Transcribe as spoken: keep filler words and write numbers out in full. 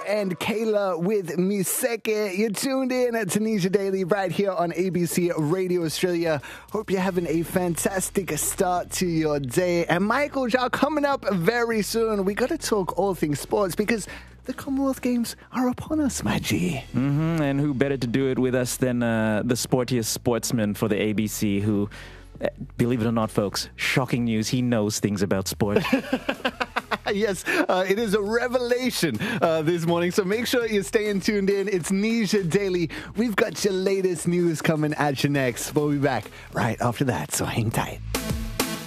and Kayla with Miseke. You're tuned in at Tunisia Daily right here on A B C Radio Australia. Hope you're having a fantastic start to your day. And Michael Jal coming up very soon. We got to talk all things sports because the Commonwealth Games are upon us, my G. Mm-hmm. And who better to do it with us than uh, the sportiest sportsman for the A B C who, uh, believe it or not, folks, shocking news, he knows things about sport. Yes, uh, it is a revelation uh, this morning, so make sure you're staying tuned in. It's Tunisia Daily. We've got your latest news coming at you next. We'll be back right after that, so hang tight.